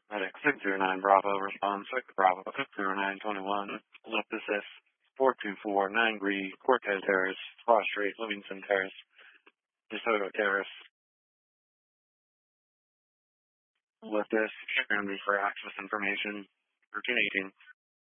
Medic 609 Bravo responds 6 Bravo 60921. Left assist 424 9 Gree Cortez Terrace, Cross Street, Livingston Terrace, DeSoto Terrace. Left this, going to be for access information. 1318.